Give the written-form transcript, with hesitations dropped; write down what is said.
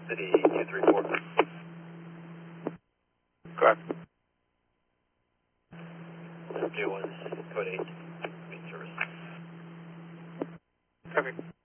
City 234. Correct. J1 code 8. Main service. Perfect.